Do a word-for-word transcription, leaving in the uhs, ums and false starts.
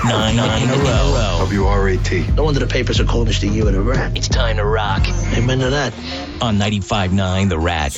Nine, nine in a row. W R A T. No wonder the papers are calling us the year of the rat. It's time to rock. Amen to that. On ninety-five point nine The Rat.